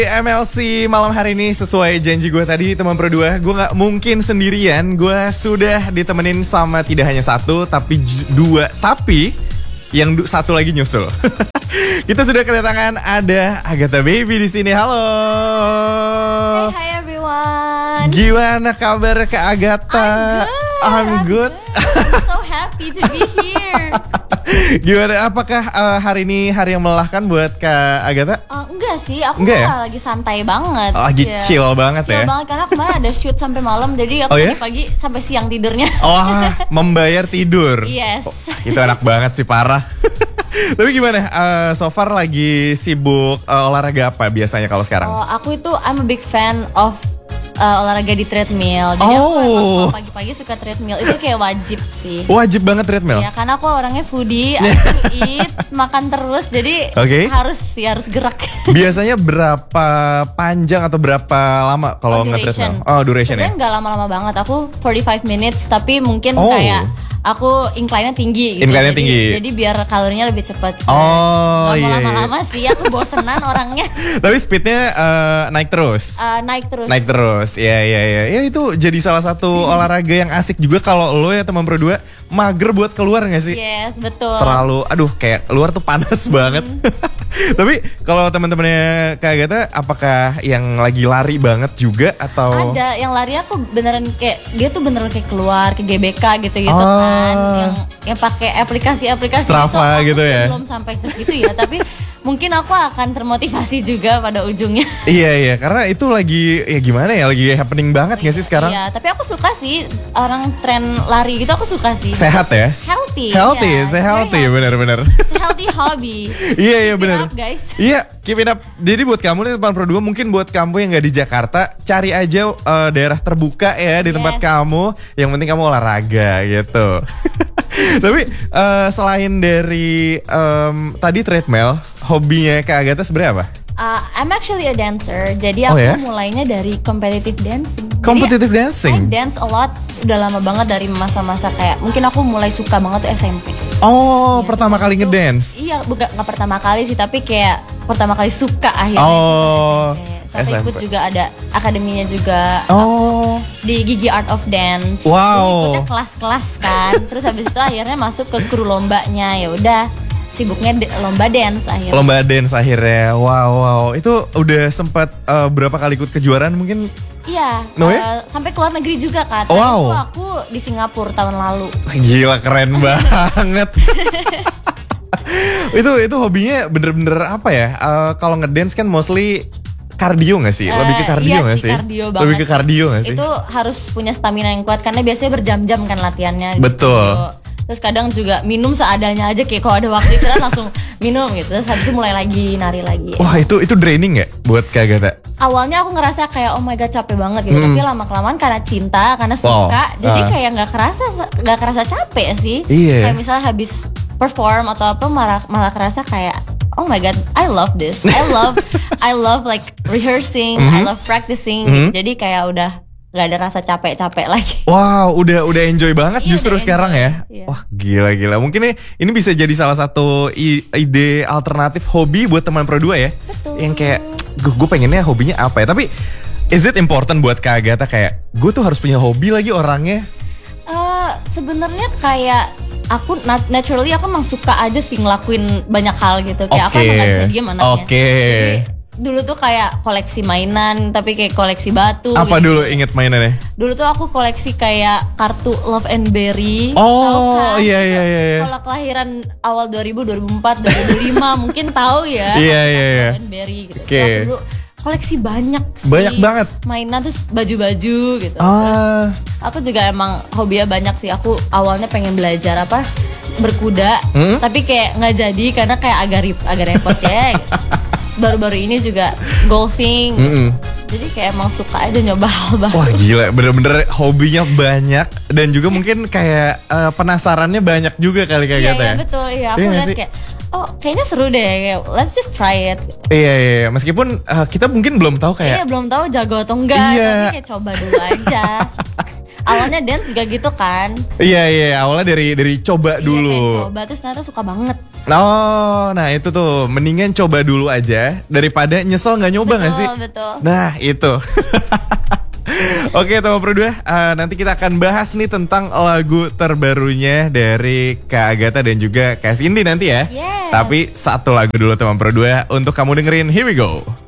MLC malam hari ini sesuai janji gue tadi teman Pro 2, gue gak mungkin sendirian. Gue sudah ditemenin sama tidak hanya satu tapi dua, tapi yang satu lagi nyusul. Kita sudah kedatangan ada Agatha Baby di sini. Halo. Hi everyone. Gimana kabar Kak Agatha? I'm good. I'm so happy to be here. Gimana? Apakah hari ini hari yang melelahkan buat Kak Agatha? Enggak sih, aku enggak ya? lagi santai banget. Lagi chill banget chill ya? Chill banget karena kemarin ada shoot sampai malam, jadi aku pagi sampai siang tidurnya. Oh, membayar tidur. Yes. Oh, itu enak banget sih, parah. Tapi gimana? So far lagi sibuk olahraga apa biasanya kalau sekarang? Aku itu I'm a big fan of olahraga di treadmill. Jadi aku emang pagi-pagi suka treadmill. Itu kayak wajib sih. Wajib banget treadmill? Ya karena aku orangnya foodie, I eat, makan terus. Jadi harus gerak. Biasanya berapa panjang atau berapa lama kalau nge-treadmill? Oh, duration ya? Sebenarnya nggak lama-lama banget. Aku 45 minutes, tapi mungkin kayak aku incline-nya tinggi gitu. Incline-nya tinggi. Jadi biar kalorinya lebih cepat. Oh, gak mau lama-lama sih, aku bosenan orangnya. Tapi speednya naik terus? Naik terus, iya. Ya itu jadi salah satu olahraga yang asik juga kalau lo ya teman Pro 2 mager buat keluar gak sih? Yes, betul. Terlalu, kayak luar tuh panas banget. Tapi kalau teman-temannya Kak Agatha, apakah yang lagi lari banget juga atau? Ada, yang lari aku beneran kayak dia tuh beneran kayak keluar ke GBK gitu kan, yang pakai aplikasi-aplikasi Strava gitu ya. Belum sampai ke situ ya, tapi mungkin aku akan termotivasi juga pada ujungnya. Iya, karena itu lagi gimana ya, lagi happening banget gak sih sekarang? Iya, tapi aku suka sih orang tren lari gitu, aku suka sih. Sehat ya? Healthy, benar-benar. Healthy hobby. Iya benar. Keep it up, guys. Iya, keep it up. Jadi buat kamu nih teman Pro 2, mungkin buat kamu yang gak di Jakarta, cari aja daerah terbuka ya di tempat kamu. Yang penting kamu olahraga gitu. Tapi selain dari tadi treadmill, hobinya Kak Agatha sebenarnya apa? I'm actually a dancer. Jadi aku mulainya dari competitive dancing. Competitive dancing? I dance a lot. Udah lama banget dari masa-masa kayak mungkin aku mulai suka banget tuh SMP. Oh, pertama kali ngedance? Iya, gak pertama kali sih, tapi kayak pertama kali suka akhirnya. Sampai ikut juga ada akademinya juga. Di Gigi Art of Dance. Wow. Ikutnya kelas-kelas kan. Terus habis itu akhirnya masuk ke kru lombanya. Ya udah, sibuknya lomba dance akhirnya. Lomba dance akhirnya. Wow. Itu udah sempat berapa kali ikut kejuaraan mungkin? Iya, sampai keluar negeri juga kan. Itu aku di Singapura tahun lalu. Gila, keren banget. Itu hobinya bener-bener apa ya? Kalau ngedance kan mostly kardio gak sih? Lebih ke kardio gak sih? Kardio banget. Lebih ke kardio gak sih? Itu harus punya stamina yang kuat karena biasanya berjam-jam kan latihannya. Betul. Gitu. Terus kadang juga minum seadanya aja, kayak kalau ada waktu istirahat langsung minum gitu. Terus habis itu mulai lagi nari lagi. Wah, itu draining gak buat Kak Agatha? Awalnya aku ngerasa kayak oh my god capek banget gitu, tapi lama-kelamaan karena cinta, karena suka, jadi kayak nggak kerasa capek sih. Iya. Kayak misalnya habis perform atau apa malah kerasa kayak oh my god, I love this. I love like rehearsing, I love practicing. Jadi kayak udah gak ada rasa capek-capek lagi. Wow, udah enjoy banget justru sekarang ya. Iya. Wah, gila. Mungkin ini bisa jadi salah satu ide alternatif hobi buat teman Pro 2 ya. Betul. Yang kayak gue pengennya hobinya apa ya. Tapi is it important buat Kak Agatha kayak gue tuh harus punya hobi lagi orangnya? Sebenarnya kayak aku naturally aku emang suka aja sih ngelakuin banyak hal gitu. Kayak aku emang gak bisa diem anaknya. Jadi dulu tuh kayak koleksi mainan, tapi kayak koleksi batu. Apa gitu. dulu inget mainannya? Dulu tuh aku koleksi kayak kartu Love and Berry. Oh, kan? Iya. Kalau kelahiran awal 2000, 2004, 2005 mungkin tahu ya. Iya. Love and Berry gitu. Aku dulu koleksi banyak sih. Banyak banget. Mainan terus baju-baju gitu. Terus aku juga emang hobinya banyak sih. Aku awalnya pengen belajar berkuda, tapi kayak nggak jadi karena kayak agak repot ya. Gitu. Baru-baru ini juga golfing. Jadi kayak emang suka aja nyoba hal baru. Wah gila, bener-bener hobinya banyak. Dan juga mungkin kayak penasarannya banyak juga kali kayak gitu ya. Iya betul, iya. Aku lihat kayak kayaknya seru deh, let's just try it. Iya. Meskipun kita mungkin belum tahu kayak. Iya, belum tahu jago atau enggak. Tapi kayak coba dulu aja. Awalnya dance juga gitu kan. Iya, awalnya dari coba dulu. Iya, kayak coba terus ternyata suka banget. Oh, nah itu tuh mendingan coba dulu aja daripada nyesel nggak nyoba nggak sih? Betul. Nah itu. Oke teman Pro 2, nanti kita akan bahas nih tentang lagu terbarunya dari Kak Agatha dan juga Kak Cindy nanti ya. Yes. Tapi satu lagu dulu teman Pro 2 untuk kamu dengerin, here we go.